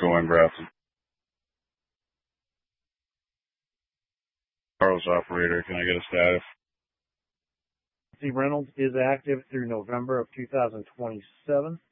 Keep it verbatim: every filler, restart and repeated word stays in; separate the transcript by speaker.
Speaker 1: going, Grafton. Carlos operator, can I get a status?
Speaker 2: C. Reynolds is active through November of two thousand twenty-seven.